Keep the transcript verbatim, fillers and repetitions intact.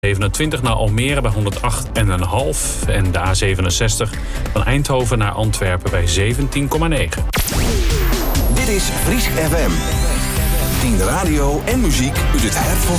zevenentwintig naar Almere bij honderd acht komma vijf en de A zevenenzestig van Eindhoven naar Antwerpen bij zeventien komma negen. Dit is Friesk F M. tien radio en muziek uit het hart van